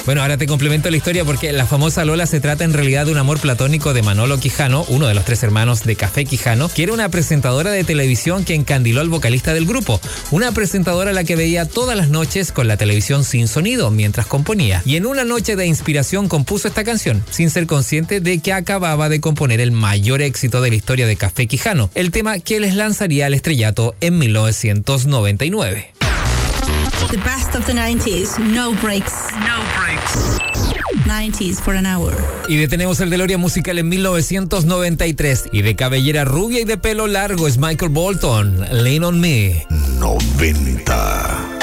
Bueno, ahora te complemento la historia porque la famosa Lola se trata en realidad de un amor platónico de Manolo Quijano, uno de los 3 hermanos de Café Quijano, que era una presentadora de televisión que encandiló al vocalista del grupo. Una presentadora a la que veía todas las noches con la televisión sin sonido mientras componía. Y en una noche de inspiración compuso esta canción, sin ser consciente de que acababa de componer el mayor éxito de la historia de Café Quijano, el tema que les lanzaría al estrellato en 1999. The best of the 90s, no breaks. No breaks. 90s for an hour. Y detenemos el DeLorean musical en 1993. Y de cabellera rubia y de pelo largo es Michael Bolton, Lean on Me. 90.